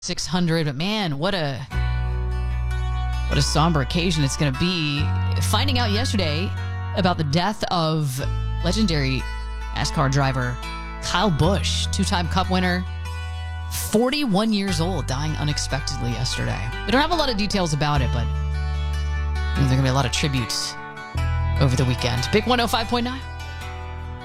600. But man, what a somber occasion it's going to be. Finding out yesterday about the death of legendary NASCAR driver Kyle Busch, two-time Cup winner, 41 years old, dying unexpectedly yesterday. We don't have a lot of details about it, but there are going to be a lot of tributes over the weekend. Big 105.9.